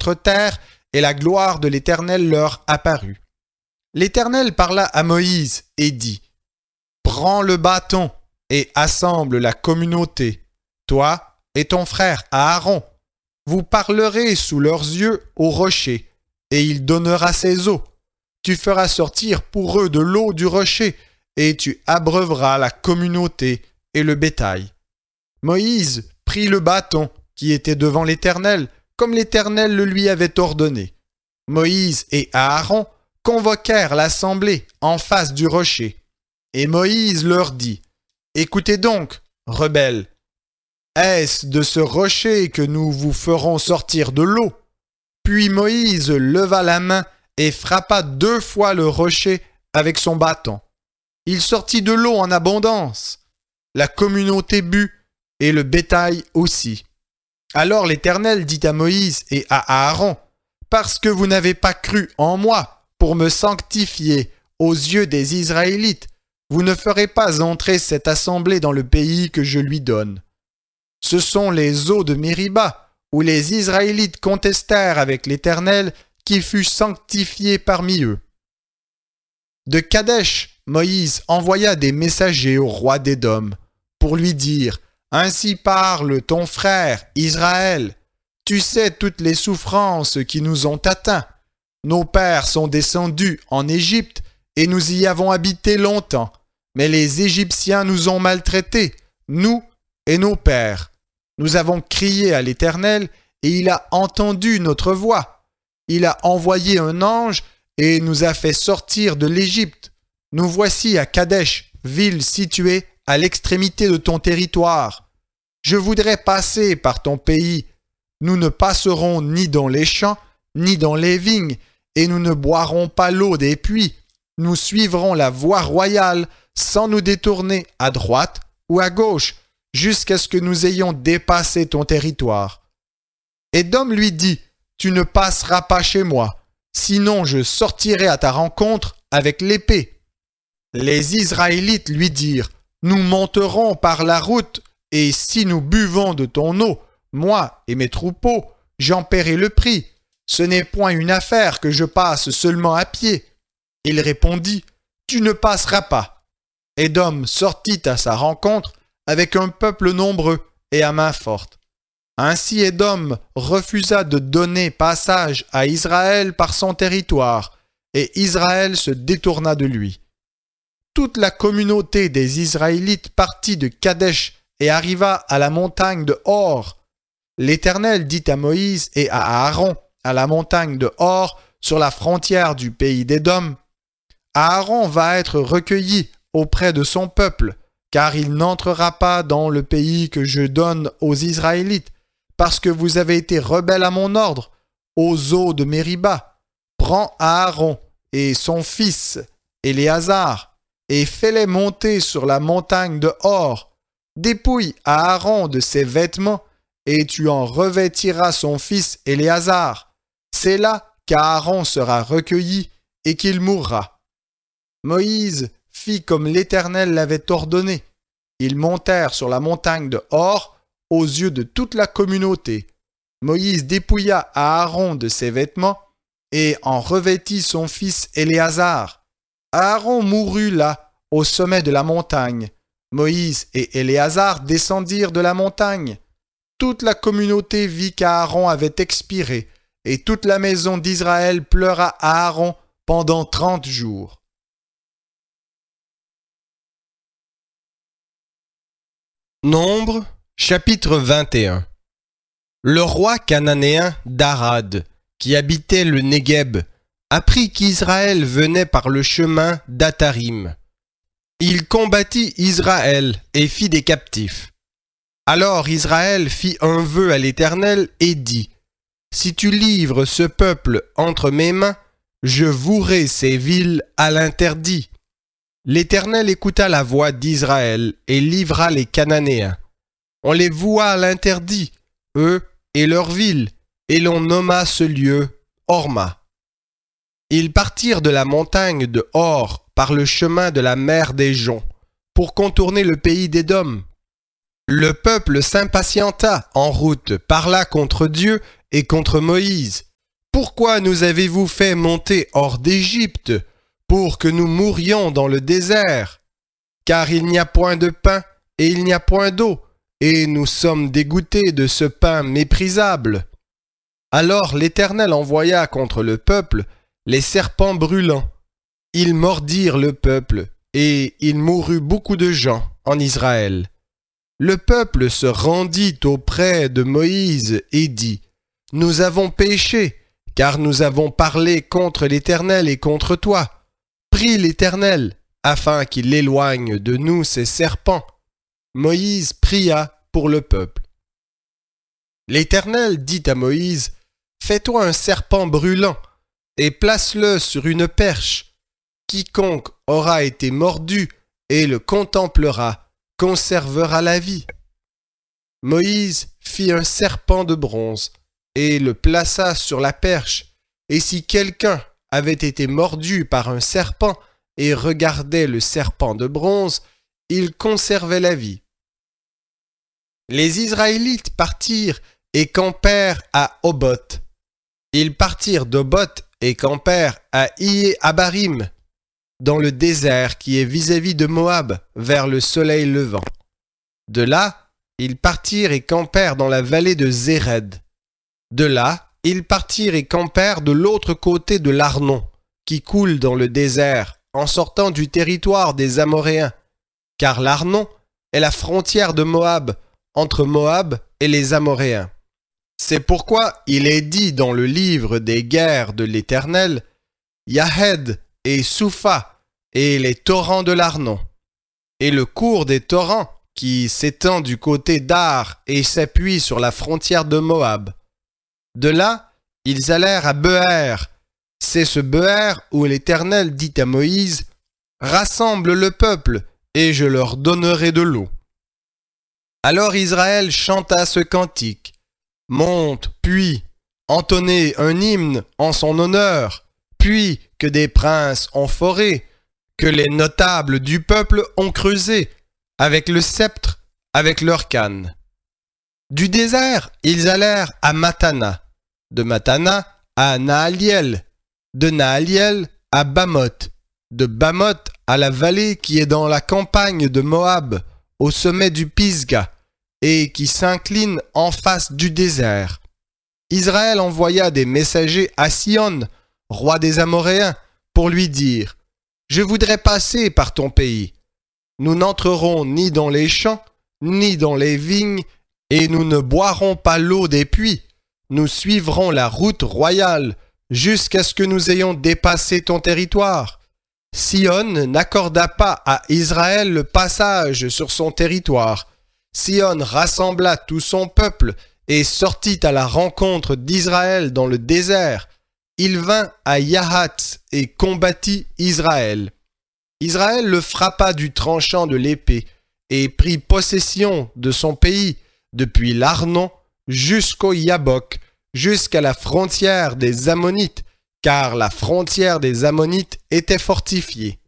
contre terre, et la gloire de l'Éternel leur apparut. L'Éternel parla à Moïse et dit, « Prends le bâton et assemble la communauté, toi et ton frère Aaron. Vous parlerez sous leurs yeux au rocher, et il donnera ses eaux. Tu feras sortir pour eux de l'eau du rocher, et tu abreuveras la communauté et le bétail. » Moïse prit le bâton qui était devant l'Éternel, comme l'Éternel le lui avait ordonné. Moïse et Aaron convoquèrent l'assemblée en face du rocher. Et Moïse leur dit, « Écoutez donc, rebelles, est-ce de ce rocher que nous vous ferons sortir de l'eau ?» Puis Moïse leva la main et frappa 2 fois le rocher avec son bâton. Il sortit de l'eau en abondance. La communauté but, et le bétail aussi. Alors l'Éternel dit à Moïse et à Aaron, « Parce que vous n'avez pas cru en moi pour me sanctifier aux yeux des Israélites, vous ne ferez pas entrer cette assemblée dans le pays que je lui donne. » Ce sont les eaux de Mériba, où les Israélites contestèrent avec l'Éternel, qui fut sanctifié parmi eux. De Kadesh, Moïse envoya des messagers au roi d'Édom, pour lui dire, « Ainsi parle ton frère Israël. Tu sais toutes les souffrances qui nous ont atteints. Nos pères sont descendus en Égypte et nous y avons habité longtemps. Mais les Égyptiens nous ont maltraités, nous et nos pères. Nous avons crié à l'Éternel et il a entendu notre voix. Il a envoyé un ange et nous a fait sortir de l'Égypte. Nous voici à Kadesh, ville située à l'extrémité de ton territoire. Je voudrais passer par ton pays. Nous ne passerons ni dans les champs, ni dans les vignes, et nous ne boirons pas l'eau des puits. Nous suivrons la voie royale sans nous détourner à droite ou à gauche, jusqu'à ce que nous ayons dépassé ton territoire. » Édom lui dit, « Tu ne passeras pas chez moi, sinon je sortirai à ta rencontre avec l'épée. » Les Israélites lui dirent, « Nous monterons par la route, et si nous buvons de ton eau, moi et mes troupeaux, j'en paierai le prix. Ce n'est point une affaire que je passe seulement à pied. » Il répondit, « Tu ne passeras pas. » Édom sortit à sa rencontre avec un peuple nombreux et à main forte. Ainsi Édom refusa de donner passage à Israël par son territoire, et Israël se détourna de lui. Toute la communauté des Israélites partit de Kadesh et arriva à la montagne de Hor. L'Éternel dit à Moïse et à Aaron, à la montagne de Hor, sur la frontière du pays d'Édom, « Aaron va être recueilli auprès de son peuple, car il n'entrera pas dans le pays que je donne aux Israélites, parce que vous avez été rebelles à mon ordre, aux eaux de Mériba. Prends Aaron et son fils Éléazar, et fais-les monter sur la montagne de Hor. Dépouille Aaron de ses vêtements, et tu en revêtiras son fils Éléazar. C'est là qu'Aaron sera recueilli et qu'il mourra. » Moïse fit comme l'Éternel l'avait ordonné. Ils montèrent sur la montagne de Hor aux yeux de toute la communauté. Moïse dépouilla Aaron de ses vêtements et en revêtit son fils Éléazar. Aaron mourut là, au sommet de la montagne. Moïse et Éléazar descendirent de la montagne. Toute la communauté vit qu'Aaron avait expiré, et toute la maison d'Israël pleura Aaron pendant 30 jours. Nombre, chapitre 21. Le roi cananéen d'Arad, qui habitait le Négueb, apprit qu'Israël venait par le chemin d'Atarim. Il combattit Israël et fit des captifs. Alors Israël fit un vœu à l'Éternel et dit, « Si tu livres ce peuple entre mes mains, je vouerai ces villes à l'interdit. » L'Éternel écouta la voix d'Israël et livra les Cananéens. On les voua à l'interdit, eux et leurs villes, et l'on nomma ce lieu Horma. Ils partirent de la montagne de Hor par le chemin de la mer des Joncs, pour contourner le pays d'Édom. Le peuple s'impatienta en route, parla contre Dieu et contre Moïse. pourquoi nous avez-vous fait monter hors d'Égypte pour que nous mourions dans le désert? Car il n'y a point de pain et il n'y a point d'eau, et nous sommes dégoûtés de ce pain méprisable. » Alors l'Éternel envoya contre le peuple les serpents brûlants. Ils mordirent le peuple, et il mourut beaucoup de gens en Israël. Le peuple se rendit auprès de Moïse et dit, « Nous avons péché, car nous avons parlé contre l'Éternel et contre toi. Prie l'Éternel, afin qu'il éloigne de nous ces serpents. » Moïse pria pour le peuple. L'Éternel dit à Moïse, « Fais-toi un serpent brûlant, et place-le sur une perche. Quiconque aura été mordu et le contemplera, conservera la vie. » Moïse fit un serpent de bronze, et le plaça sur la perche, et si quelqu'un avait été mordu par un serpent et regardait le serpent de bronze, il conservait la vie. Les Israélites partirent et campèrent à Oboth. Ils partirent d'Oboth et campèrent à Ié-Abarim, dans le désert qui est vis-à-vis de Moab, vers le soleil levant. De là, ils partirent et campèrent dans la vallée de Zéred. De là, ils partirent et campèrent de l'autre côté de l'Arnon, qui coule dans le désert, en sortant du territoire des Amoréens, car l'Arnon est la frontière de Moab, entre Moab et les Amoréens. C'est pourquoi il est dit dans le livre des guerres de l'Éternel, Yahed et Soupha et les torrents de l'Arnon, et le cours des torrents qui s'étend du côté d'Ar et s'appuie sur la frontière de Moab. De là, ils allèrent à Beher. C'est ce Beher où l'Éternel dit à Moïse, « Rassemble le peuple, et je leur donnerai de l'eau. » Alors Israël chanta ce cantique. Monte, puis, entonnez un hymne en son honneur, puis que des princes ont foré, que les notables du peuple ont creusé, avec le sceptre, avec leur canne. Du désert, ils allèrent à Matana, de Matana à Naaliel, de Naaliel à Bamoth, de Bamoth à la vallée qui est dans la campagne de Moab, au sommet du Pisga, et qui s'incline en face du désert. Israël envoya des messagers à Sion, roi des Amoréens, pour lui dire, « Je voudrais passer par ton pays. Nous n'entrerons ni dans les champs, ni dans les vignes, et nous ne boirons pas l'eau des puits. Nous suivrons la route royale, jusqu'à ce que nous ayons dépassé ton territoire. » Sion n'accorda pas à Israël le passage sur son territoire. Sion rassembla tout son peuple et sortit à la rencontre d'Israël dans le désert. Il vint à Yahatz et combattit Israël. Israël le frappa du tranchant de l'épée et prit possession de son pays depuis l'Arnon jusqu'au Yabok, jusqu'à la frontière des Ammonites, car la frontière des Ammonites était fortifiée.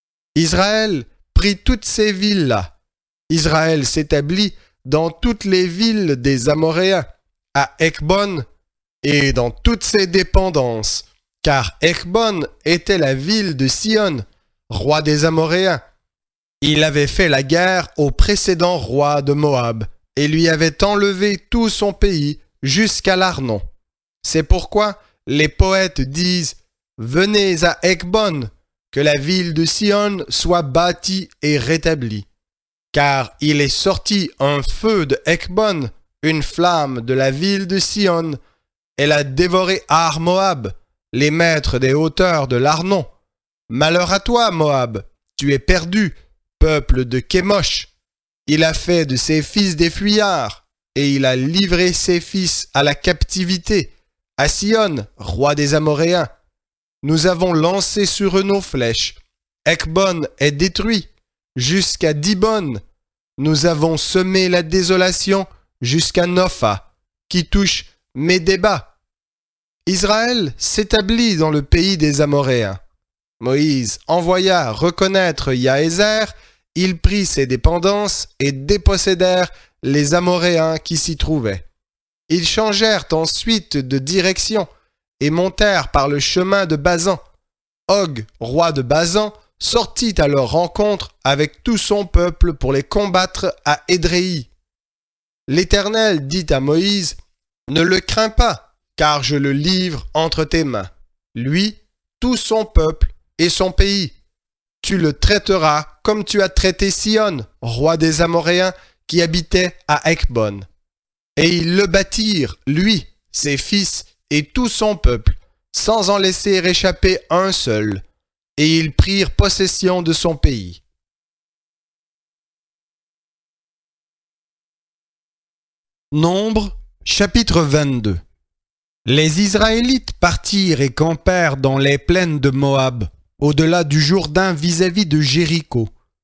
Israël prit toutes ces villes-là. Israël s'établit dans toutes les villes des Amoréens, à Ekbon et dans toutes ses dépendances, car Ekbon était la ville de Sion, roi des Amoréens. Il avait fait la guerre au précédent roi de Moab et lui avait enlevé tout son pays jusqu'à l'Arnon. C'est pourquoi les poètes disent « Venez à Ekbon, que la ville de Sion soit bâtie et rétablie. » Car il est sorti un feu de Ekbon, une flamme de la ville de Sion. Elle a dévoré Ar Moab, les maîtres des hauteurs de l'Arnon. Malheur à toi, Moab, tu es perdu, peuple de Kémosh. Il a fait de ses fils des fuyards, et il a livré ses fils à la captivité, à Sion, roi des Amoréens. Nous avons lancé sur eux nos flèches. Ekbon est détruit. Jusqu'à Dibon, nous avons semé la désolation jusqu'à Nopha, qui touche Médéba. Israël s'établit dans le pays des Amoréens. Moïse envoya reconnaître Yaézer, il prit ses dépendances et dépossédèrent les Amoréens qui s'y trouvaient. Ils changèrent ensuite de direction et montèrent par le chemin de Basan. Og, roi de Basan, sortit à leur rencontre avec tout son peuple pour les combattre à Édréi. L'Éternel dit à Moïse, « Ne le crains pas, car je le livre entre tes mains, lui, tout son peuple et son pays. Tu le traiteras comme tu as traité Sihon, roi des Amoréens, qui habitait à Heshbon. » Et ils le bâtirent, lui, ses fils et tout son peuple, sans en laisser échapper un seul, et ils prirent possession de son pays. Nombre, chapitre 22. Les Israélites partirent et campèrent dans les plaines de Moab, au-delà du Jourdain vis-à-vis de Jéricho.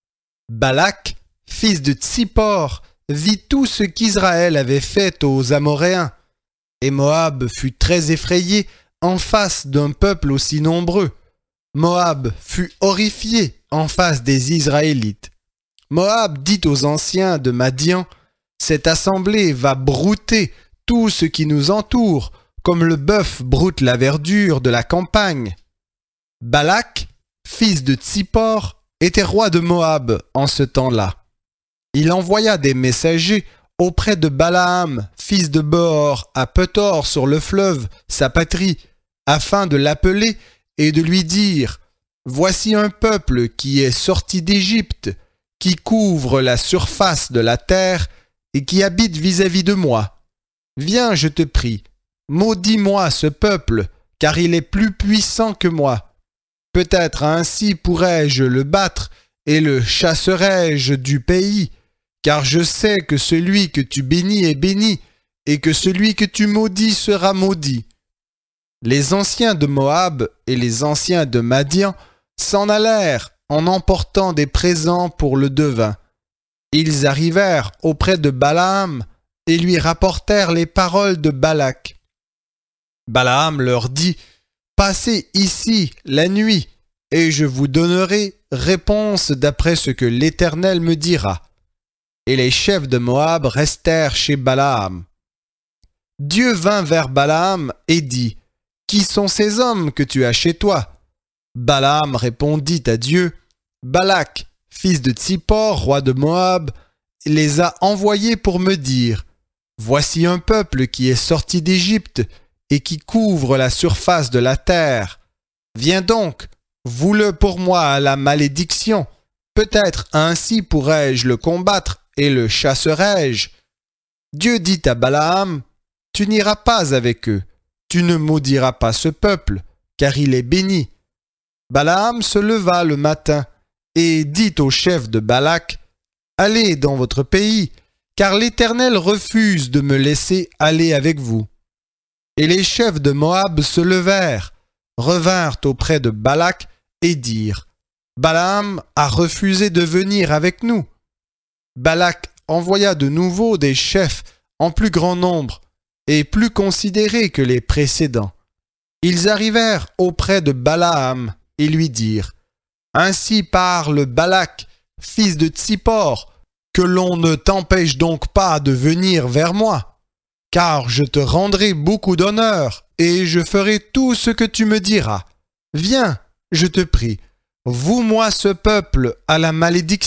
Balak, fils de Tsippor, vit tout ce qu'Israël avait fait aux Amoréens, et Moab fut très effrayé en face d'un peuple aussi nombreux. Moab fut horrifié en face des Israélites. Moab dit aux anciens de Madian, « Cette assemblée va brouter tout ce qui nous entoure, comme le bœuf broute la verdure de la campagne. » Balak, fils de Tsippor, était roi de Moab en ce temps-là. Il envoya des messagers auprès de Balaam, fils de Beor, à Pethor sur le fleuve, sa patrie, afin de l'appeler et de lui dire « Voici un peuple qui est sorti d'Égypte, qui couvre la surface de la terre et qui habite vis-à-vis de moi. Viens, je te prie, maudis-moi ce peuple, car il est plus puissant que moi. Peut-être ainsi pourrais-je le battre et le chasserai-je du pays, car je sais que celui que tu bénis est béni, et que celui que tu maudis sera maudit. » Les anciens de Moab et les anciens de Madian s'en allèrent en emportant des présents pour le devin. Ils arrivèrent auprès de Balaam et lui rapportèrent les paroles de Balak. Balaam leur dit, « Passez ici la nuit, et je vous donnerai réponse d'après ce que l'Éternel me dira. » Et les chefs de Moab restèrent chez Balaam. Dieu vint vers Balaam et dit, « Qui sont ces hommes que tu as chez toi ?» Balaam répondit à Dieu, « Balak, fils de Tsippor, roi de Moab, les a envoyés pour me dire, « Voici un peuple qui est sorti d'Égypte et qui couvre la surface de la terre. Viens donc, voue-le pour moi à la malédiction. Peut-être ainsi pourrais-je le combattre et le chasserai-je. » Dieu dit à Balaam, « Tu n'iras pas avec eux, tu ne maudiras pas ce peuple, car il est béni. » Balaam se leva le matin et dit au chef de Balak, « Allez dans votre pays, car l'Éternel refuse de me laisser aller avec vous. » Et les chefs de Moab se levèrent, revinrent auprès de Balak et dirent, « Balaam a refusé de venir avec nous. » Balak envoya de nouveau des chefs en plus grand nombre et plus considérés que les précédents. Ils arrivèrent auprès de Balaam et lui dirent, « Ainsi parle Balak, fils de Tsippor, que l'on ne t'empêche donc pas de venir vers moi, car je te rendrai beaucoup d'honneur et je ferai tout ce que tu me diras. Viens, je te prie, voue-moi ce peuple à la malédiction. »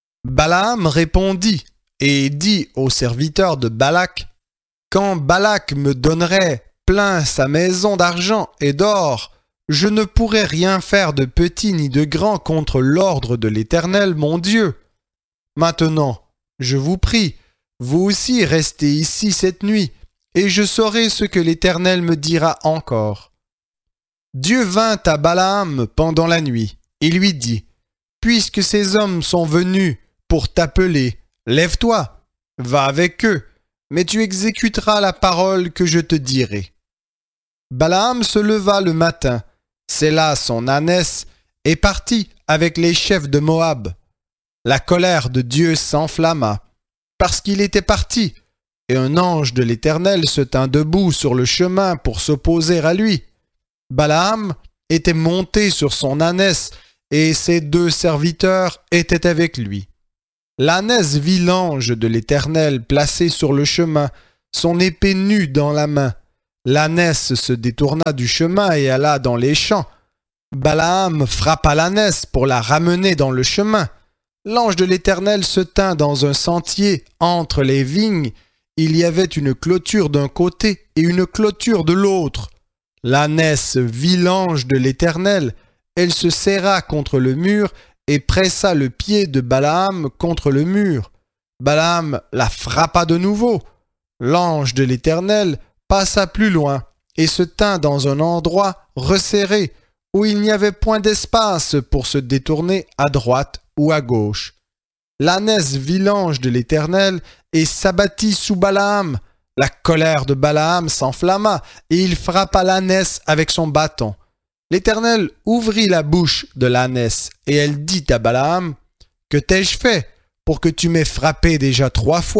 Balaam répondit et dit aux serviteurs de Balak, « Quand Balak me donnerait plein sa maison d'argent et d'or, je ne pourrais rien faire de petit ni de grand contre l'ordre de l'Éternel mon Dieu. Maintenant, je vous prie, vous aussi restez ici cette nuit, et je saurai ce que l'Éternel me dira encore. » Dieu vint à Balaam pendant la nuit et lui dit, « Puisque ces hommes sont venus pour t'appeler, lève-toi, va avec eux, mais tu exécuteras la parole que je te dirai. » Balaam se leva le matin, sella son ânesse et partit avec les chefs de Moab. La colère de Dieu s'enflamma, parce qu'il était parti, et un ange de l'Éternel se tint debout sur le chemin pour s'opposer à lui. Balaam était monté sur son ânesse, et ses 2 serviteurs étaient avec lui. L'ânesse vit l'ange de l'Éternel placé sur le chemin, son épée nue dans la main. L'ânesse se détourna du chemin et alla dans les champs. Balaam frappa l'ânesse pour la ramener dans le chemin. L'ange de l'Éternel se tint dans un sentier entre les vignes. Il y avait une clôture d'un côté et une clôture de l'autre. L'ânesse vit l'ange de l'Éternel. Elle se serra contre le mur et pressa le pied de Balaam contre le mur. Balaam la frappa de nouveau. L'ange de l'Éternel passa plus loin et se tint dans un endroit resserré où il n'y avait point d'espace pour se détourner à droite ou à gauche. L'ânesse vit l'ange de l'Éternel et s'abattit sous Balaam. La colère de Balaam s'enflamma et il frappa l'ânesse avec son bâton. L'Éternel ouvrit la bouche de l'ânesse et elle dit à Balaam : « Que t'ai-je fait pour que tu m'aies frappé déjà 3 fois ?»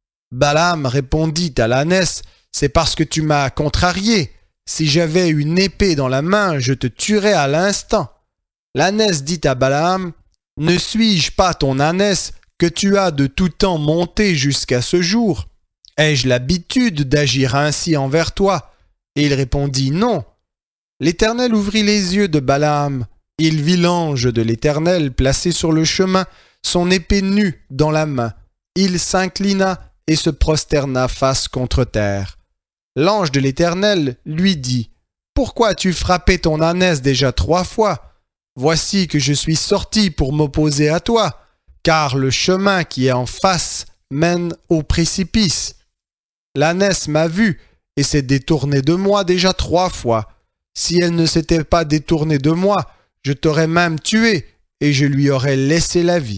Balaam répondit à l'ânesse : « C'est parce que tu m'as contrarié. Si j'avais une épée dans la main, je te tuerais à l'instant. » L'ânesse dit à Balaam : « Ne suis-je pas ton ânesse que tu as de tout temps montée jusqu'à ce jour ? Ai-je l'habitude d'agir ainsi envers toi ?» Et il répondit : « Non. » L'Éternel ouvrit les yeux de Balaam. Il vit l'ange de l'Éternel placé sur le chemin, son épée nue dans la main. Il s'inclina et se prosterna face contre terre. L'ange de l'Éternel lui dit : « Pourquoi as-tu frappé ton ânesse déjà 3 fois ? Voici que je suis sorti pour m'opposer à toi, car le chemin qui est en face mène au précipice. L'ânesse m'a vu et s'est détournée de moi déjà 3 fois. Si elle ne s'était pas détournée de moi, je t'aurais même tué et je lui aurais laissé la vie. »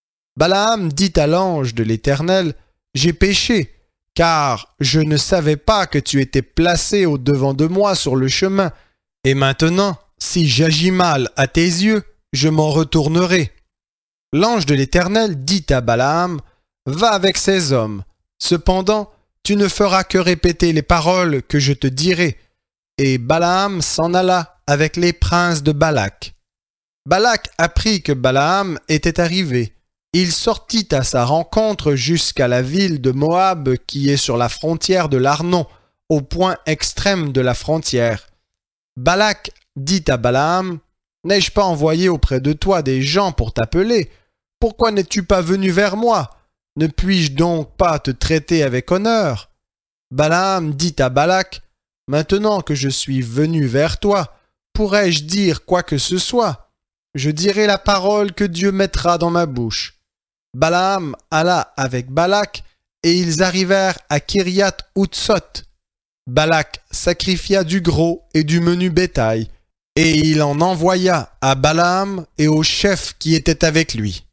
Balaam dit à l'ange de l'Éternel : « J'ai péché, car je ne savais pas que tu étais placé au-devant de moi sur le chemin. Et maintenant, si j'agis mal à tes yeux, je m'en retournerai. » L'ange de l'Éternel dit à Balaam : « Va avec ces hommes. Cependant, tu ne feras que répéter les paroles que je te dirai. » Et Balaam s'en alla avec les princes de Balak. Balak apprit que Balaam était arrivé. Il sortit à sa rencontre jusqu'à la ville de Moab qui est sur la frontière de l'Arnon, au point extrême de la frontière. Balak dit à Balaam : « N'ai-je pas envoyé auprès de toi des gens pour t'appeler ? Pourquoi n'es-tu pas venu vers moi ? Ne puis-je donc pas te traiter avec honneur ? » Balaam dit à Balak : « Maintenant que je suis venu vers toi, pourrais-je dire quoi que ce soit ? Je dirai la parole que Dieu mettra dans ma bouche. » Balaam alla avec Balak, et ils arrivèrent à Kiriath-Outsot. Balak sacrifia du gros et du menu bétail, et il en envoya à Balaam et aux chefs qui étaient avec lui.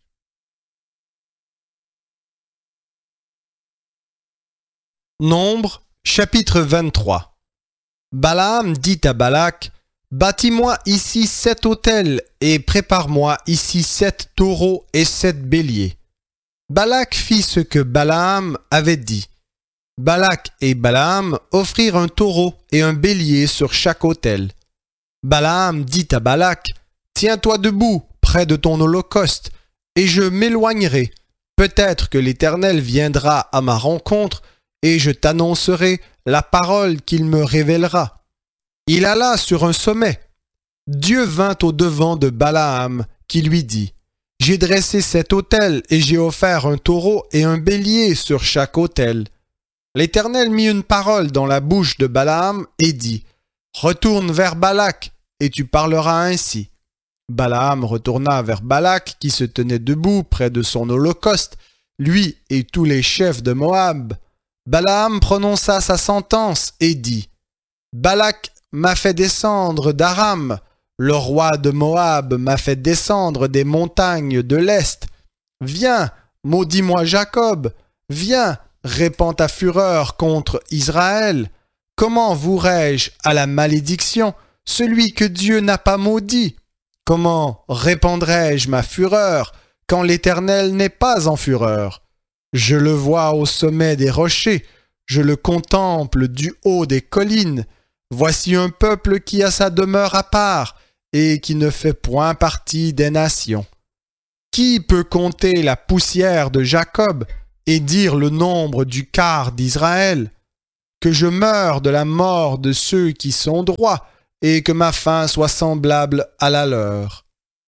Nombre, chapitre 23. Balaam dit à Balak : « Bâtis-moi ici 7 autels, et prépare-moi ici 7 taureaux et 7 béliers. » Balak fit ce que Balaam avait dit. Balak et Balaam offrirent un taureau et un bélier sur chaque autel. Balaam dit à Balak : « Tiens-toi debout près de ton holocauste, et je m'éloignerai. Peut-être que l'Éternel viendra à ma rencontre, et je t'annoncerai la parole qu'il me révélera. » Il alla sur un sommet. Dieu vint au-devant de Balaam, qui lui dit : « J'ai dressé cet autel, et j'ai offert un taureau et un bélier sur chaque autel. » L'Éternel mit une parole dans la bouche de Balaam et dit : « Retourne vers Balak, et tu parleras ainsi. » Balaam retourna vers Balak, qui se tenait debout près de son holocauste, lui et tous les chefs de Moab. Balaam prononça sa sentence et dit : « Balak m'a fait descendre d'Aram, le roi de Moab m'a fait descendre des montagnes de l'Est. Viens, maudis-moi Jacob, viens, répands ta fureur contre Israël. Comment vouerai-je à la malédiction celui que Dieu n'a pas maudit? Comment répandrai-je ma fureur quand l'Éternel n'est pas en fureur? Je le vois au sommet des rochers, je le contemple du haut des collines. Voici un peuple qui a sa demeure à part et qui ne fait point partie des nations. Qui peut compter la poussière de Jacob et dire le nombre du quart d'Israël? que je meure de la mort de ceux qui sont droits, et que ma fin soit semblable à la leur. »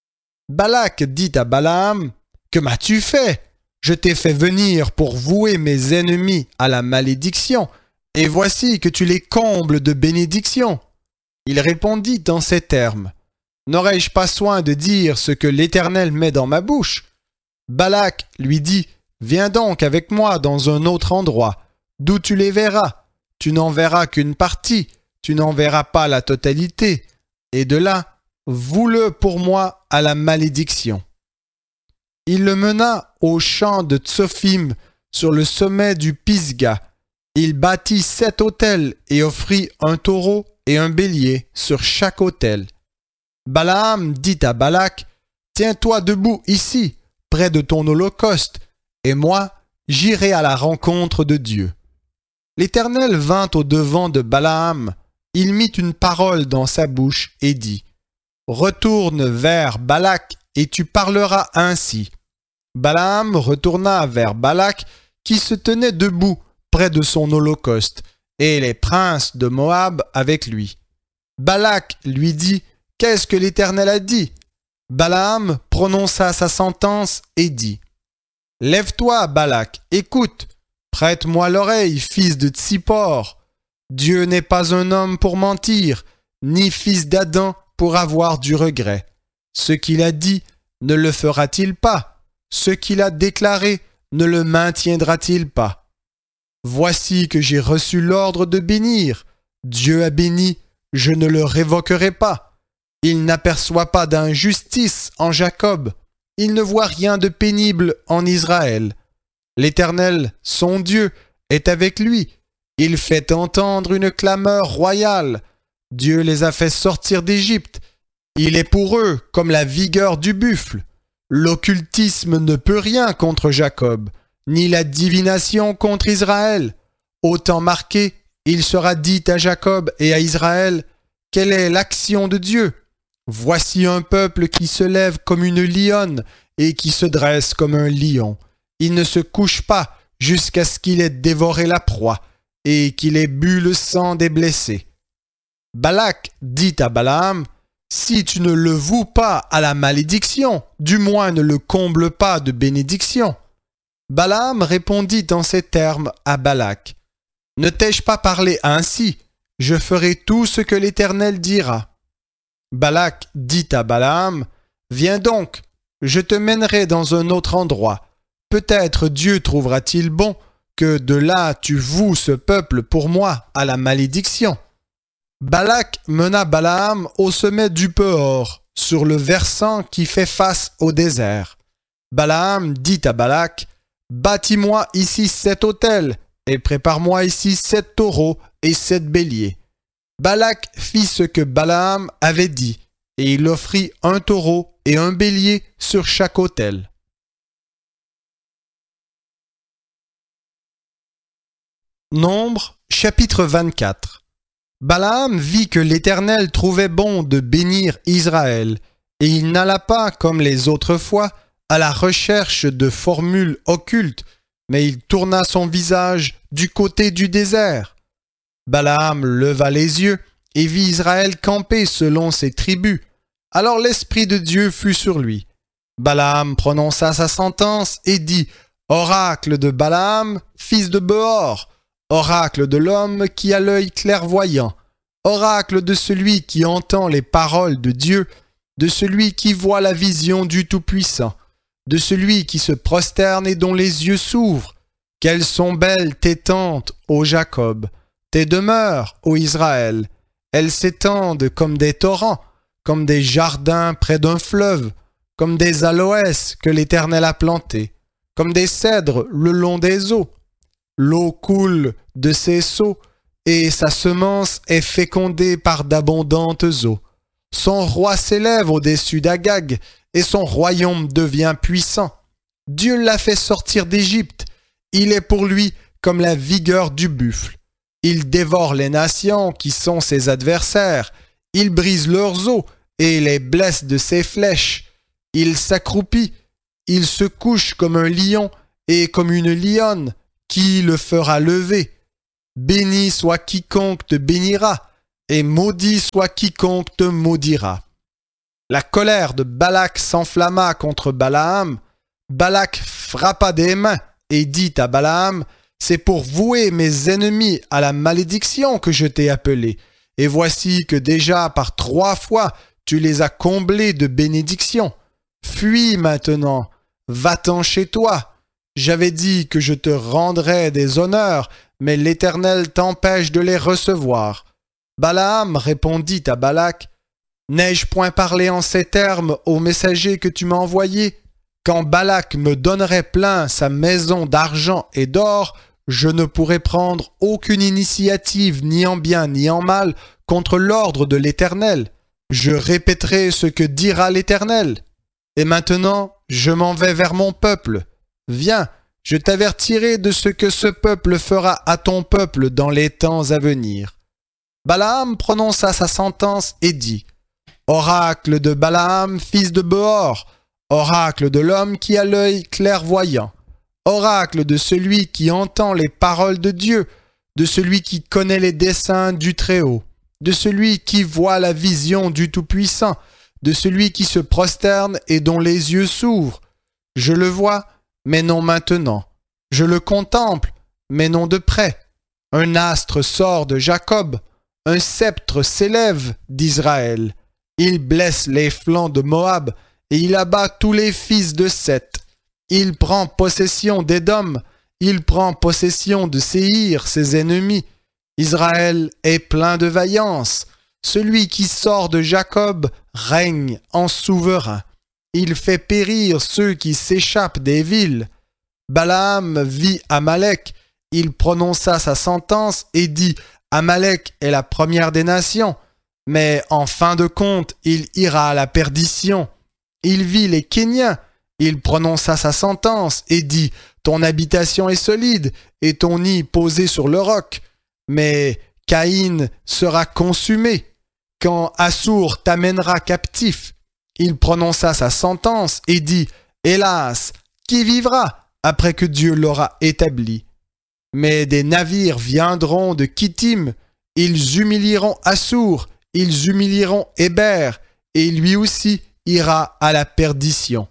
Balak dit à Balaam, « Que m'as-tu fait? Je t'ai fait venir pour vouer mes ennemis à la malédiction, et voici que tu les combles de bénédictions. » Il répondit en ces termes, « N'aurais-je pas soin de dire ce que l'Éternel met dans ma bouche? » Balak lui dit, « Viens donc avec moi dans un autre endroit, d'où tu les verras. Tu n'en verras qu'une partie, tu n'en verras pas la totalité, et de là, voue-le pour moi à la malédiction. » Il le mena au champ de Tsophim, sur le sommet du Pisga. Il bâtit 7 autels et offrit un taureau et un bélier sur chaque autel. Balaam dit à Balak, « Tiens-toi debout ici, près de ton holocauste, et moi, j'irai à la rencontre de Dieu. » L'Éternel vint au-devant de Balaam. Il mit une parole dans sa bouche et dit, « Retourne vers Balak et tu parleras ainsi. » Balaam retourna vers Balak qui se tenait debout près de son holocauste, et les princes de Moab avec lui. Balak lui dit, « Qu'est-ce que l'Éternel a dit ?» Balaam prononça sa sentence et dit, « Lève-toi, Balak, écoute, prête-moi l'oreille, fils de Tsippor. Dieu n'est pas un homme pour mentir, ni fils d'Adam pour avoir du regret. Ce qu'il a dit, ne le fera-t-il pas? Ce qu'il a déclaré, ne le maintiendra-t-il pas? Voici que j'ai reçu l'ordre de bénir. Dieu a béni, je ne le révoquerai pas. Il n'aperçoit pas d'injustice en Jacob. Il ne voit rien de pénible en Israël. L'Éternel, son Dieu, est avec lui. Il fait entendre une clameur royale. Dieu les a fait sortir d'Égypte. Il est pour eux comme la vigueur du buffle. L'occultisme ne peut rien contre Jacob, ni la divination contre Israël. Au temps marqué, il sera dit à Jacob et à Israël, « Quelle est l'action de Dieu? Voici un peuple qui se lève comme une lionne et qui se dresse comme un lion. Il ne se couche pas jusqu'à ce qu'il ait dévoré la proie et qu'il ait bu le sang des blessés. » Balak dit à Balaam, « Si tu ne le voues pas à la malédiction, du moins ne le comble pas de bénédiction. » Balaam répondit en ces termes à Balak, « Ne t'ai-je pas parlé ainsi? Je ferai tout ce que l'Éternel dira. » Balak dit à Balaam, « Viens donc, je te mènerai dans un autre endroit. Peut-être Dieu trouvera-t-il bon que de là tu voues ce peuple pour moi à la malédiction. » Balak mena Balaam au sommet du Péor, sur le versant qui fait face au désert. Balaam dit à Balak, « Bâtis-moi ici 7 autels, et prépare-moi ici 7 taureaux et 7 béliers. » Balak fit ce que Balaam avait dit, et il offrit un taureau et un bélier sur chaque autel. Nombre, chapitre 24. Balaam vit que l'Éternel trouvait bon de bénir Israël, et il n'alla pas, comme les autres fois, à la recherche de formules occultes, mais il tourna son visage du côté du désert. Balaam leva les yeux et vit Israël camper selon ses tribus. Alors l'Esprit de Dieu fut sur lui. Balaam prononça sa sentence et dit, « Oracle de Balaam, fils de Beor, oracle de l'homme qui a l'œil clairvoyant, oracle de celui qui entend les paroles de Dieu, de celui qui voit la vision du Tout-Puissant, de celui qui se prosterne et dont les yeux s'ouvrent. Qu'elles sont belles tes tentes, ô Jacob, tes demeures, ô Israël. Elles s'étendent comme des torrents, comme des jardins près d'un fleuve, comme des aloès que l'Éternel a plantés, comme des cèdres le long des eaux. L'eau coule de ses seaux, et sa semence est fécondée par d'abondantes eaux. Son roi s'élève au-dessus d'Agag, et son royaume devient puissant. Dieu l'a fait sortir d'Égypte. Il est pour lui comme la vigueur du buffle. Il dévore les nations qui sont ses adversaires. Il brise leurs os et les blesse de ses flèches. Il s'accroupit. Il se couche comme un lion et comme une lionne. Qui le fera lever? béni soit quiconque te bénira, et maudit soit quiconque te maudira. » La colère de Balak s'enflamma contre Balaam. Balak frappa des mains et dit à Balaam, « C'est pour vouer mes ennemis à la malédiction que je t'ai appelé. Et voici que déjà par 3 fois tu les as comblés de bénédictions. Fuis maintenant, va-t'en chez toi. J'avais dit que je te rendrais des honneurs, mais l'Éternel t'empêche de les recevoir. » Balaam répondit à Balak, « N'ai-je point parlé en ces termes au messager que tu m'as envoyé? Quand Balak me donnerait plein sa maison d'argent et d'or, je ne pourrais prendre aucune initiative ni en bien ni en mal contre l'ordre de l'Éternel. Je répéterai ce que dira l'Éternel. Et maintenant, je m'en vais vers mon peuple. Viens, je t'avertirai de ce que ce peuple fera à ton peuple dans les temps à venir. » Balaam prononça sa sentence et dit, « Oracle de Balaam, fils de Beor, oracle de l'homme qui a l'œil clairvoyant, oracle de celui qui entend les paroles de Dieu, de celui qui connaît les desseins du Très-Haut, de celui qui voit la vision du Tout-Puissant, de celui qui se prosterne et dont les yeux s'ouvrent. Je le vois, mais non maintenant. Je le contemple, mais non de près. Un astre sort de Jacob, un sceptre s'élève d'Israël. Il blesse les flancs de Moab, et il abat tous les fils de Seth. Il prend possession d'Édom, il prend possession de Séhir, ses ennemis. Israël est plein de vaillance. Celui qui sort de Jacob règne en souverain. Il fait périr ceux qui s'échappent des villes. Balaam vit Amalek. Il prononça sa sentence et dit « Amalek est la première des nations. » Mais en fin de compte, il ira à la perdition. Il vit les Kéniens. Il prononça sa sentence et dit « Ton habitation est solide et ton nid posé sur le roc. » Mais Caïn sera consumé quand Assour t'amènera captif. Il prononça sa sentence et dit « Hélas, qui vivra après que Dieu l'aura établi? » Mais des navires viendront de Kittim, ils humilieront Assour, ils humilieront Héber, et lui aussi ira à la perdition.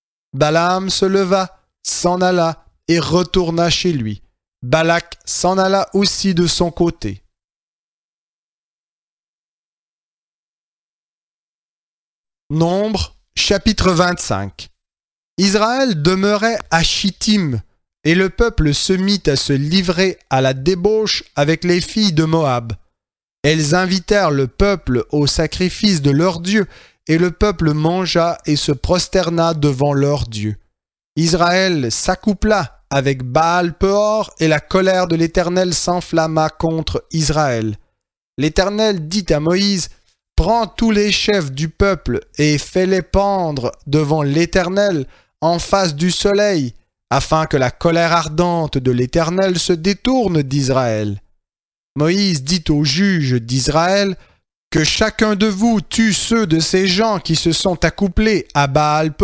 Balaam se leva, s'en alla et retourna chez lui. Balak s'en alla aussi de son côté. Nombre, chapitre 25. Israël demeurait à Chittim, et le peuple se mit à se livrer à la débauche avec les filles de Moab. Elles invitèrent le peuple au sacrifice de leur Dieu, et le peuple mangea et se prosterna devant leur Dieu. Israël s'accoupla avec Baal-Peor, et la colère de l'Éternel s'enflamma contre Israël. L'Éternel dit à Moïse, « Prends tous les chefs du peuple et fais-les pendre devant l'Éternel en face du soleil, afin que la colère ardente de l'Éternel se détourne d'Israël. » Moïse dit aux juges d'Israël, « Que chacun de vous tue ceux de ces gens qui se sont accouplés à Baal-Peor. »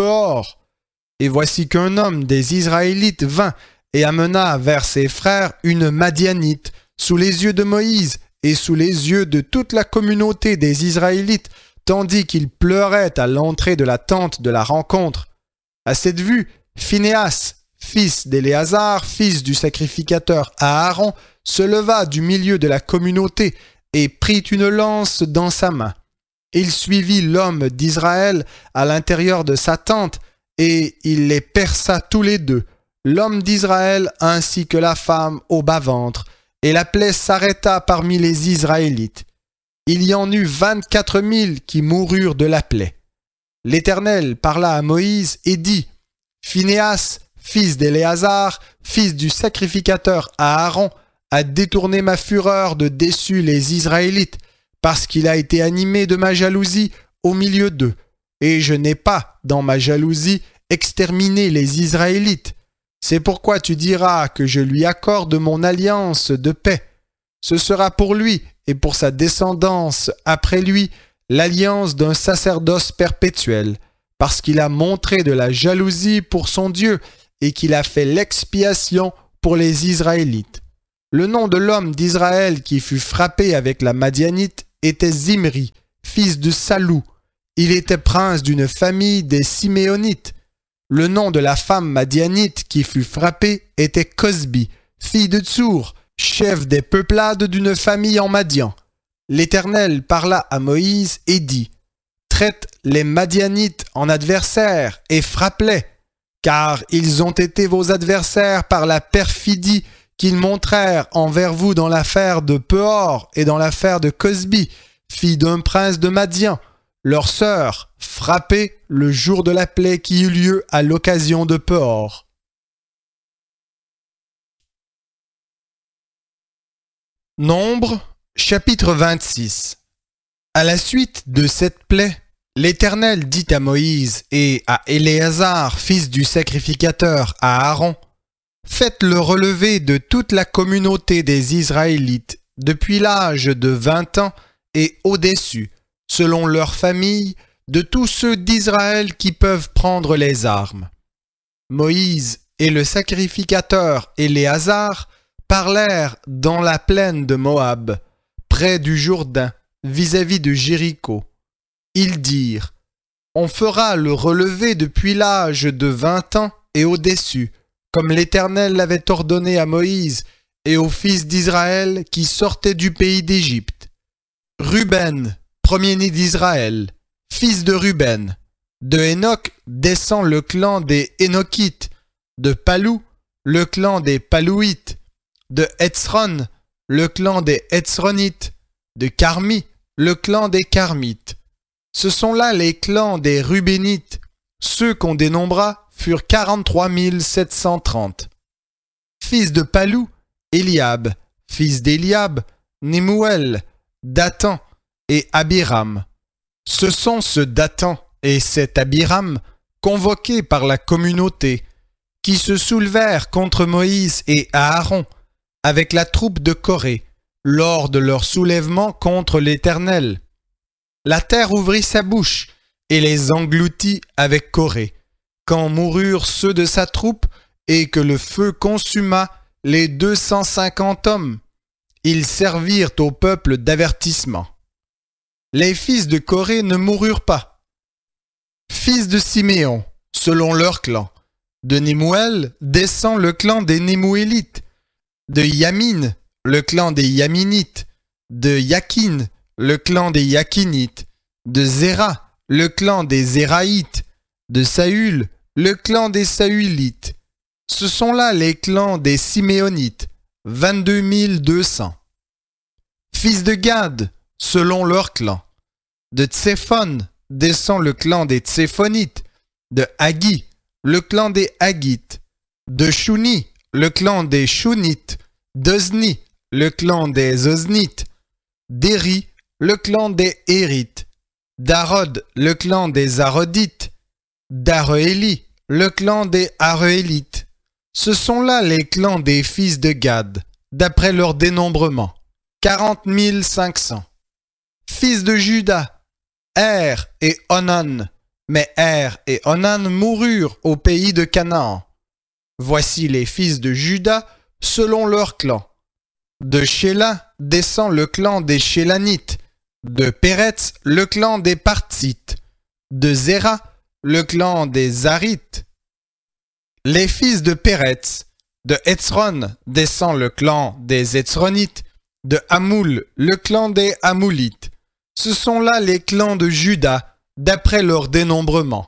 Et voici qu'un homme des Israélites vint et amena vers ses frères une Madianite, sous les yeux de Moïse et sous les yeux de toute la communauté des Israélites, tandis qu'il pleurait à l'entrée de la tente de la rencontre. À cette vue, Phinéas, fils d'Éléazar, fils du sacrificateur Aaron, se leva du milieu de la communauté et prit une lance dans sa main. Il suivit l'homme d'Israël à l'intérieur de sa tente, et il les perça tous les deux, l'homme d'Israël ainsi que la femme au bas-ventre, et la plaie s'arrêta parmi les Israélites. Il y en eut 24 000 qui moururent de la plaie. L'Éternel parla à Moïse et dit, « Phinéas, fils d'Éléazar, fils du sacrificateur Aaron, a détourné ma fureur de dessus les Israélites, parce qu'il a été animé de ma jalousie au milieu d'eux. Et je n'ai pas, dans ma jalousie, exterminé les Israélites. C'est pourquoi tu diras que je lui accorde mon alliance de paix. Ce sera pour lui et pour sa descendance après lui l'alliance d'un sacerdoce perpétuel, parce qu'il a montré de la jalousie pour son Dieu et qu'il a fait l'expiation pour les Israélites. Le nom de l'homme d'Israël qui fut frappé avec la Madianite était Zimri, fils de Salou. Il était prince d'une famille des Siméonites. Le nom de la femme madianite qui fut frappée était Cosbi, fille de Tsour, chef des peuplades d'une famille en Madian. L'Éternel parla à Moïse et dit : traite les Madianites en adversaires et frappe-les, car ils ont été vos adversaires par la perfidie qu'ils montrèrent envers vous dans l'affaire de Peor et dans l'affaire de Cosbi, fille d'un prince de Madian, leur sœur, frappée le jour de la plaie qui eut lieu à l'occasion de Peor. Nombre, chapitre 26. À la suite de cette plaie, l'Éternel dit à Moïse et à Éléazar, fils du sacrificateur, à Aaron : faites-le relever de toute la communauté des Israélites, depuis l'âge de 20 ans et au-dessus, selon leur famille, de tous ceux d'Israël qui peuvent prendre les armes. Moïse et le sacrificateur Éléazar parlèrent dans la plaine de Moab, près du Jourdain, vis-à-vis de Jéricho. Ils dirent : on fera le relever depuis l'âge de 20 ans et au-dessus, comme l'Éternel l'avait ordonné à Moïse et aux fils d'Israël qui sortaient du pays d'Égypte. Ruben, premier-né d'Israël, fils de Ruben. De Hénoc descend le clan des Hénokites. De Palou, le clan des Palouites. De Hetzron, le clan des Hetzronites. De Carmi, le clan des Carmites. Ce sont là les clans des Rubénites. Ceux qu'on dénombra furent 43 730. Fils de Palou, Eliab. Fils d'Eliab, Nemuel, Dathan et Abiram. Ce sont ce Dathan et cet Abiram, convoqués par la communauté, qui se soulevèrent contre Moïse et Aaron avec la troupe de Corée lors de leur soulèvement contre l'Éternel. La terre ouvrit sa bouche et les engloutit avec Corée, quand moururent ceux de sa troupe et que le feu consuma les 250 hommes. Ils servirent au peuple d'avertissement. Les fils de Corée ne moururent pas. Fils de Siméon, selon leur clan. De Nemuel descend le clan des Nemuélites. De Yamin, le clan des Yaminites. De Yakin, le clan des Yakinites. De Zéra, le clan des Zéraïtes. De Saül, le clan des Saülites. Ce sont là les clans des Siméonites, 22 200. Fils de Gad, selon leur clan. De Tséphon descend le clan des Tséphonites. De Hagi, le clan des Hagites. De Shuni, le clan des Shunites. d'Ozni, le clan des Oznites. d'Éri, le clan des Érites. d'Arod, le clan des Arodites. d'Aroéli, le clan des Aroélites. Ce sont là les clans des fils de Gad, d'après leur dénombrement. 40 500. Fils de Juda, Er et Onan. Mais Er et Onan moururent au pays de Canaan. Voici les fils de Juda selon leur clan. De Shéla descend le clan des Shélanites. De Péretz, le clan des Parthites. De Zéra, le clan des Zarites. Les fils de Péretz. De Hetzron descend le clan des Hetzronites. De Hamoul, le clan des Hamoulites. Ce sont là les clans de Juda, d'après leur dénombrement.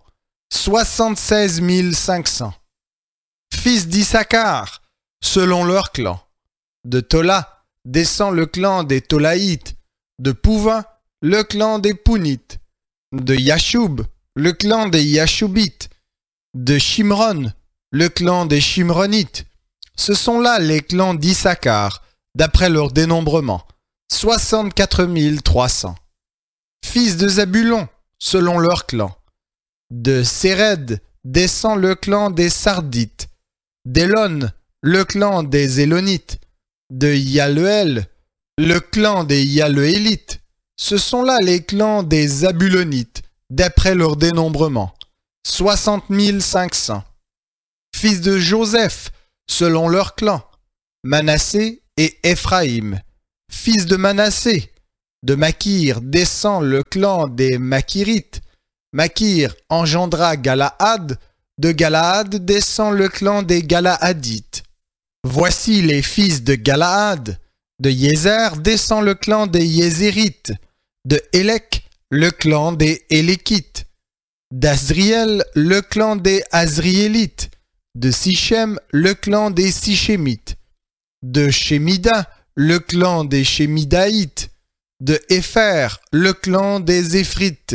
76 500. Fils d'Issachar, selon leur clan. De Tola descend le clan des Tolaïtes. De Pouvin, le clan des Pounites. De Yashub, le clan des Yashubites. De Shimron, le clan des Shimronites. Ce sont là les clans d'Issachar, d'après leur dénombrement. 64 300. Fils de Zabulon, selon leur clan. De Séred descend le clan des Sardites. d'Élon, le clan des Élonites. De Yaluel, le clan des Yaluélites. Ce sont là les clans des Zabulonites, d'après leur dénombrement. 60 500. Fils de Joseph, selon leur clan. Manassé et Éphraïm. Fils de Manassé, de Makir descend le clan des Makirites. Makir engendra Galaad, de Galaad descend le clan des Galaadites. Voici les fils de Galaad. De Yézer descend le clan des Yézérites. De Élec, le clan des Élékites. D'Azriel, le clan des Azriélites. De Sichem, le clan des Sichémites. De Shémida, le clan des Shémidaïtes. De Épher, le clan des Éphrites.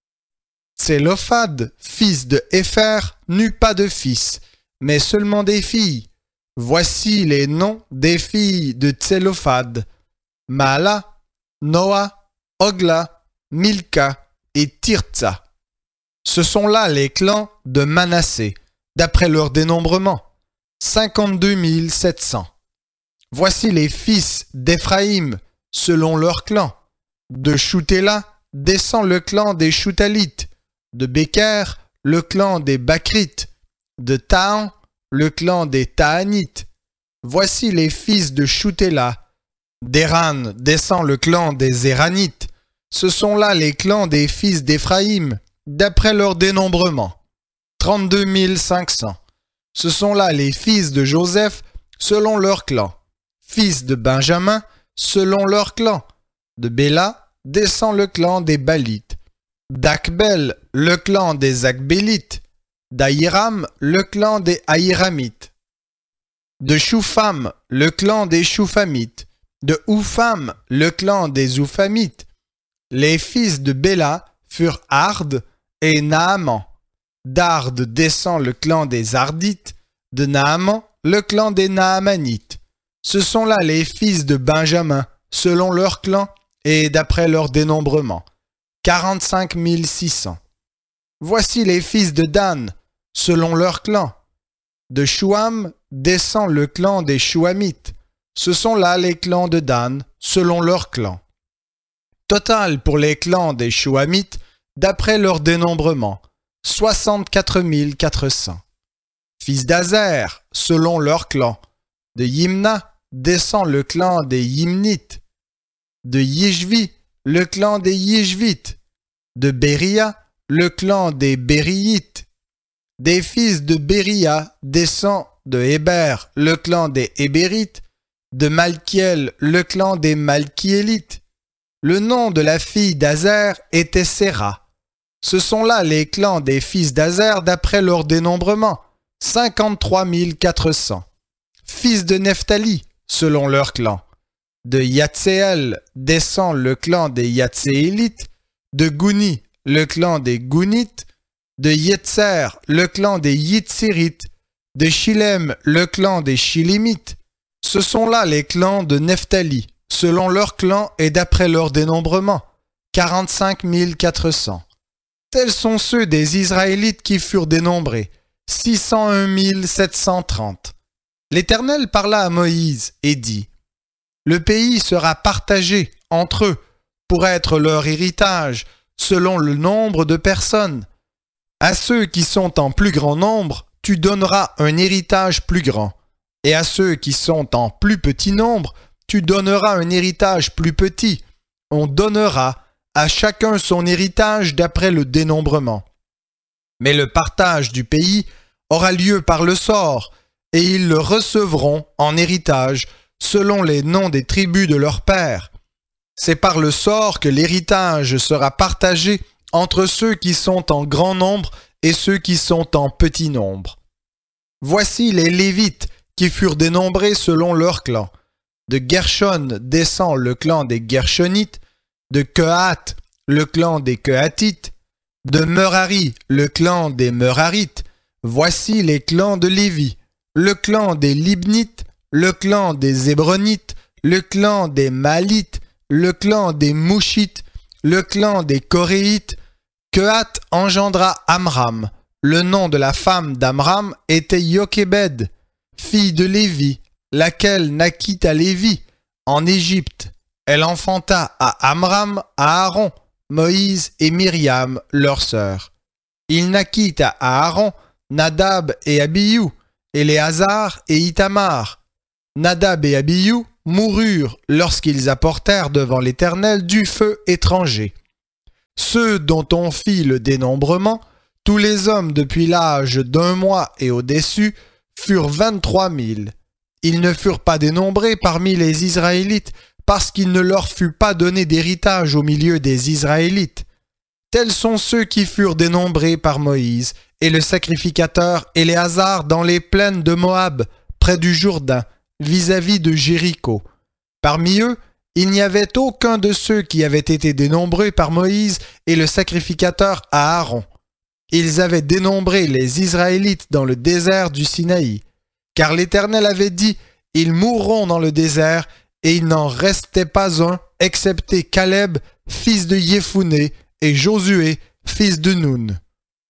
Tsélophad, fils de Épher, n'eut pas de fils, mais seulement des filles. Voici les noms des filles de Tsélophad: Maala, Noa, Ogla, Milka et Tirtsa. Ce sont là les clans de Manassé, d'après leur dénombrement, 52 700. Voici les fils d'Éphraïm, selon leur clan. De Choutela descend le clan des Choutalites. De Béker, le clan des Bakrites. De Tahan, le clan des Tahanites. Voici les fils de Choutela. D'Éran descend le clan des Éranites. Ce sont là les clans des fils d'Éphraïm, d'après leur dénombrement, 32 500. Ce sont là les fils de Joseph, selon leur clan. Fils de Benjamin, selon leur clan. De Béla descend le clan des Balites. d'Akbel, le clan des Akbélites. d'Ahiram, le clan des Ahiramites. De Shoupham, le clan des Shouphamites. De Oupham, le clan des Ouphamites. Les fils de Béla furent Ard et Naaman. D'Ard descend le clan des Ardites. De Naaman, le clan des Naamanites. Ce sont là les fils de Benjamin, selon leur clan et d'après leur dénombrement, 45 600. Voici les fils de Dan, selon leur clan. De Chouam descend le clan des Chouamites. Ce sont là les clans de Dan, selon leur clan. Total pour les clans des Chouamites, d'après leur dénombrement, 64 400. Fils d'Azer, selon leur clan. De Yimna descend le clan des Yimnites. De Yishvi, le clan des Yishvites. De Béria, le clan des Bériites. Des fils de Béria descend de Héber, le clan des Hébérites. De Malkiel, le clan des Malkiélites. Le nom de la fille d'Azer était Séra. Ce sont là les clans des fils d'Azer d'après leur dénombrement, 53 400. Fils de Nephtali, selon leur clan. De Yatséel descend le clan des Yatséélites. De Gouni, le clan des Gounites. De Yetzer, le clan des Yitzirites. De Shilem, le clan des Shilimites. Ce sont là les clans de Nephtali, selon leur clan et d'après leur dénombrement, 45 400. Tels sont ceux des Israélites qui furent dénombrés, 601 730. L'Éternel parla à Moïse et dit : Le pays sera partagé entre eux pour être leur héritage selon le nombre de personnes. À ceux qui sont en plus grand nombre, tu donneras un héritage plus grand. Et à ceux qui sont en plus petit nombre, tu donneras un héritage plus petit. On donnera à chacun son héritage d'après le dénombrement. Mais le partage du pays aura lieu par le sort, et ils le recevront en héritage selon les noms des tribus de leurs pères. C'est par le sort que l'héritage sera partagé entre ceux qui sont en grand nombre et ceux qui sont en petit nombre. Voici les Lévites qui furent dénombrés selon leur clan. De Gershon descend le clan des Gershonites. De Kehat, le clan des Kehatites. De Merari, le clan des Merarites. Voici les clans de Lévi. Le clan des Libnites, le clan des Hébronites, le clan des Malites, le clan des Mouchites, le clan des Coréites. Kehat engendra Amram. Le nom de la femme d'Amram était Yokébed, fille de Lévi, laquelle naquit à Lévi, en Égypte. Elle enfanta à Amram, à Aaron, Moïse et Myriam, leur sœur. Il naquit à Aaron Nadab et Abihu, Éléazar et Itamar. Nadab et Abihu moururent lorsqu'ils apportèrent devant l'Éternel du feu étranger. Ceux dont on fit le dénombrement, tous les hommes depuis l'âge d'1 mois et au-dessus, furent 23 000. Ils ne furent pas dénombrés parmi les Israélites, parce qu'il ne leur fut pas donné d'héritage au milieu des Israélites. Tels sont ceux qui furent dénombrés par Moïse et le sacrificateur Éléazar dans les plaines de Moab, près du Jourdain, vis-à-vis de Jéricho. Parmi eux, il n'y avait aucun de ceux qui avaient été dénombrés par Moïse et le sacrificateur Aaron. Ils avaient dénombré les Israélites dans le désert du Sinaï, car l'Éternel avait dit « Ils mourront dans le désert » et il n'en restait pas un, excepté Caleb, fils de Yéphuné, et Josué, fils de Nun.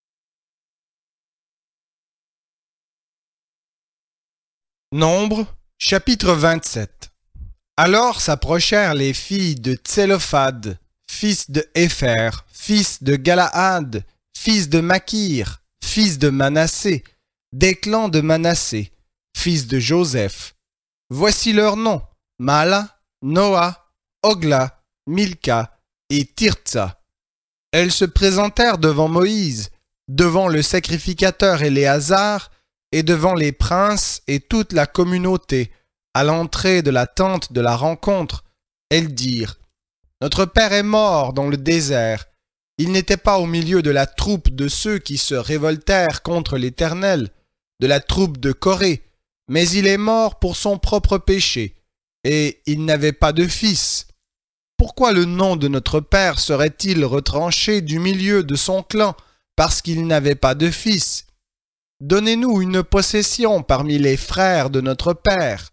Nombre, chapitre 27. Alors s'approchèrent les filles de Tsélophad, fils de Hépher, fils de Galaad, fils de Makir, fils de Manassé, des clans de Manassé, fils de Joseph. Voici leurs noms: Mala, Noa, Ogla, Milka et Tirtsa. Elles se présentèrent devant Moïse, devant le sacrificateur Éléazar et devant les princes et toute la communauté, à l'entrée de la tente de la rencontre. Elles dirent: Notre père est mort dans le désert. Il n'était pas au milieu de la troupe de ceux qui se révoltèrent contre l'Éternel, de la troupe de Corée, mais il est mort pour son propre péché, et il n'avait pas de fils. Pourquoi le nom de notre père serait-il retranché du milieu de son clan, parce qu'il n'avait pas de fils? Donnez-nous une possession parmi les frères de notre père.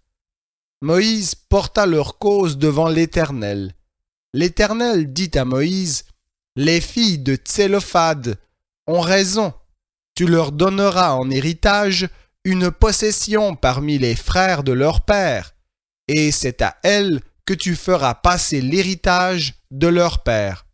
Moïse porta leur cause devant l'Éternel. L'Éternel dit à Moïse: Les filles de Tsélophad ont raison. Tu leur donneras en héritage une possession parmi les frères de leur père, et c'est à elles que tu feras passer l'héritage de leur père.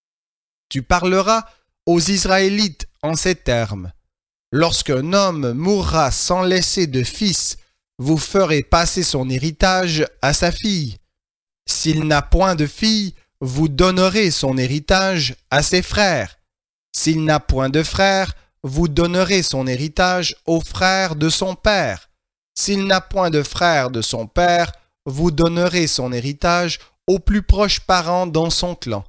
Tu parleras aux Israélites en ces termes: Lorsqu'un homme mourra sans laisser de fils, vous ferez passer son héritage à sa fille. S'il n'a point de fille, vous donnerez son héritage à ses frères. S'il n'a point de frères, vous donnerez son héritage aux frères de son père. S'il n'a point de frères de son père, vous donnerez son héritage aux plus proches parents dans son clan.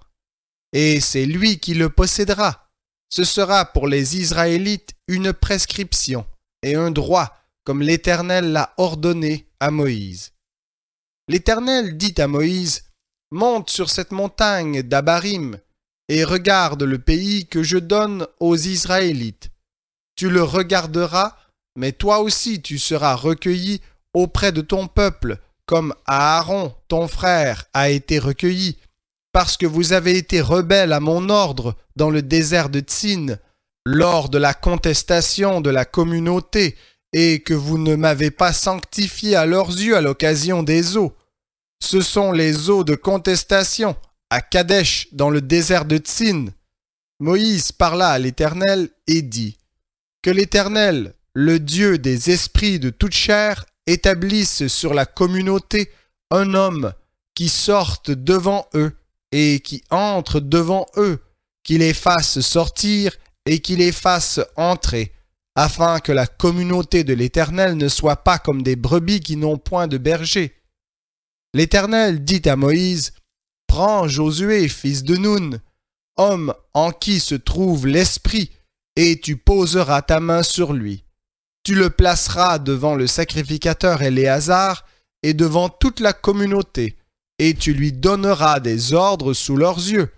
Et c'est lui qui le possédera. Ce sera pour les Israélites une prescription et un droit, comme l'Éternel l'a ordonné à Moïse. L'Éternel dit à Moïse: Monte sur cette montagne d'Abarim et regarde le pays que je donne aux Israélites. Tu le regarderas, mais toi aussi tu seras recueilli auprès de ton peuple, comme Aaron, ton frère, a été recueilli, parce que vous avez été rebelles à mon ordre dans le désert de Tsin, lors de la contestation de la communauté, et que vous ne m'avez pas sanctifié à leurs yeux à l'occasion des eaux. Ce sont les eaux de contestation, à Kadesh, dans le désert de Tsin. Moïse parla à l'Éternel et dit: Que l'Éternel, le Dieu des esprits de toute chair, établisse sur la communauté un homme qui sorte devant eux et qui entre devant eux, qui les fasse sortir et qui les fasse entrer, afin que la communauté de l'Éternel ne soit pas comme des brebis qui n'ont point de berger. L'Éternel dit à Moïse: Prends Josué, fils de Nun, homme en qui se trouve l'Esprit, et tu poseras ta main sur lui. Tu le placeras devant le sacrificateur Éléazar et devant toute la communauté, et tu lui donneras des ordres sous leurs yeux.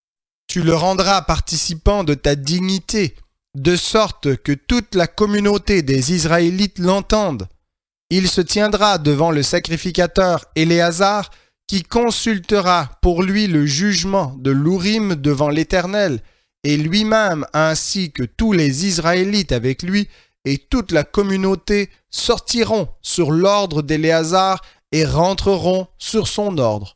Tu le rendras participant de ta dignité, de sorte que toute la communauté des Israélites l'entende. Il se tiendra devant le sacrificateur Éléazar, qui consultera pour lui le jugement de l'Urim devant l'Éternel, et lui-même ainsi que tous les Israélites avec lui, et toute la communauté sortiront sur l'ordre d'Éléazar et rentreront sur son ordre.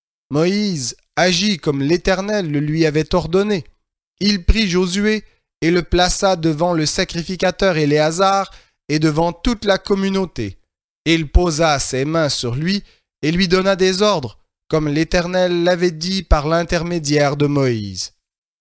Moïse agit comme l'Éternel le lui avait ordonné. Il prit Josué et le plaça devant le sacrificateur Éléazar et devant toute la communauté. Il posa ses mains sur lui et lui donna des ordres, comme l'Éternel l'avait dit par l'intermédiaire de Moïse.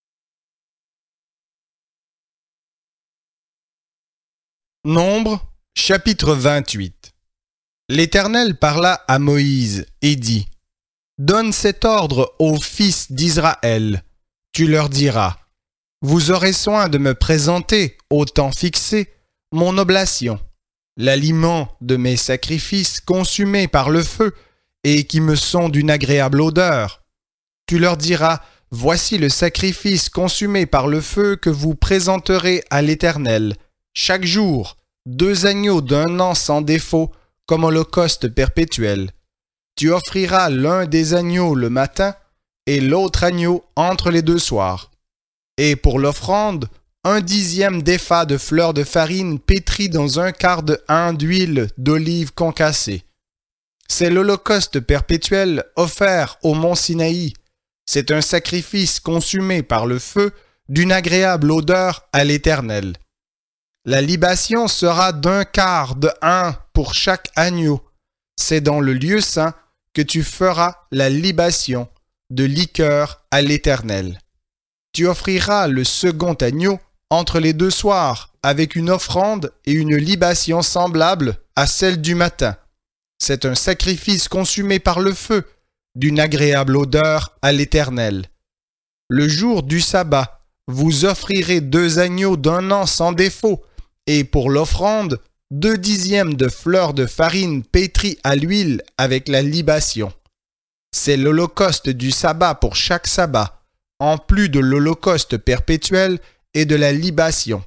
Nombre, chapitre 28. L'Éternel parla à Moïse et dit : Donne cet ordre aux fils d'Israël. Tu leur diras : Vous aurez soin de me présenter, au temps fixé, mon oblation, l'aliment de mes sacrifices consumés par le feu et qui me sont d'une agréable odeur. Tu leur diras : Voici le sacrifice consumé par le feu que vous présenterez à l'Éternel. Chaque jour, 2 agneaux d'1 an sans défaut, comme holocauste perpétuel. Tu offriras l'un des agneaux le matin et l'autre agneau entre les 2 soirs. Et pour l'offrande, 1/10 d'épha de fleur de farine pétrie dans 1/4 de hin d'huile d'olive concassée. C'est l'holocauste perpétuel offert au mont Sinaï. C'est un sacrifice consumé par le feu d'une agréable odeur à l'Éternel. La libation sera d'1/4 de hin pour chaque agneau. C'est dans le lieu saint que tu feras la libation de liqueur à l'Éternel. Tu offriras le second agneau entre les 2 soirs avec une offrande et une libation semblable à celle du matin. C'est un sacrifice consumé par le feu, d'une agréable odeur à l'Éternel. Le jour du sabbat, vous offrirez 2 agneaux d'1 an sans défaut, et pour l'offrande, 2/10 de fleur de farine pétrie à l'huile avec la libation. C'est l'holocauste du sabbat pour chaque sabbat, en plus de l'holocauste perpétuel et de la libation.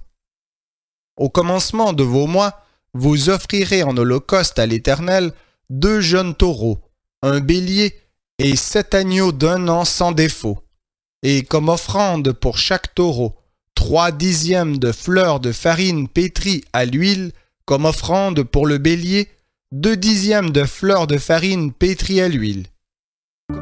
Au commencement de vos mois, vous offrirez en holocauste à l'Éternel 2 jeunes taureaux, un bélier et 7 agneaux d'1 an sans défaut. Et comme offrande pour chaque taureau, 3/10 de fleur de farine pétrie à l'huile, comme offrande pour le bélier, 2/10 de fleur de farine pétrie à l'huile.